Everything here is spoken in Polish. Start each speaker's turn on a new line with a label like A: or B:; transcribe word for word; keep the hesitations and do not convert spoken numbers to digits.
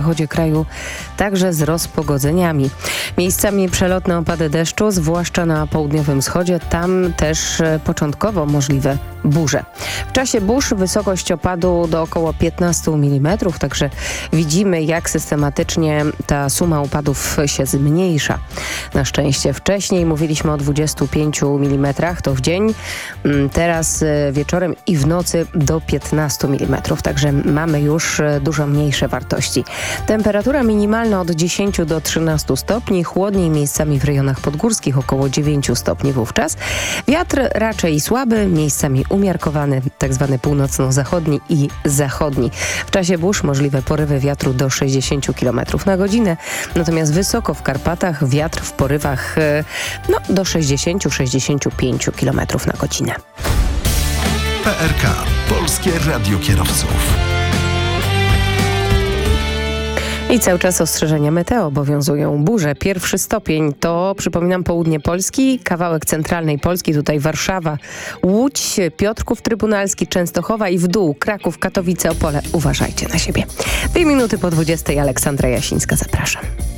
A: zachodzie kraju także z rozpogodzeniami. Miejscami przelotne opady deszczu, zwłaszcza na południowym wschodzie. Tam też e, początkowo możliwe burze. W czasie burz wysokość opadu do około piętnaście milimetrów, także widzimy, jak systematycznie ta suma opadów się zmniejsza. Na szczęście wcześniej mówiliśmy o dwudziestu pięciu milimetrach, to w dzień. Teraz wieczorem i w nocy do piętnastu milimetrów, także mamy już dużo mniejsze wartości. Temperatura minimalna od dziesięciu do trzynastu stopni, chłodniej miejscami w rejonach podgórskich około dziewięciu stopni wówczas. Wiatr raczej słaby, miejscami umiarkowany, tak zwany północno-zachodni i zachodni. W czasie burz możliwe porywy wiatru do sześćdziesięciu kilometrów na godzinę, natomiast wysoko w Karpatach wiatr w porywach no, do sześćdziesięciu do sześćdziesięciu pięciu kilometrów na godzinę.
B: P R K. Polskie Radio Kierowców.
A: I cały czas ostrzeżenia meteo obowiązują. Burze, pierwszy stopień to, przypominam, południe Polski, kawałek centralnej Polski, tutaj Warszawa, Łódź, Piotrków Trybunalski, Częstochowa i w dół Kraków, Katowice, Opole. Uważajcie na siebie. Dwie minuty po dwudziestej Aleksandra Jasińska, zapraszam.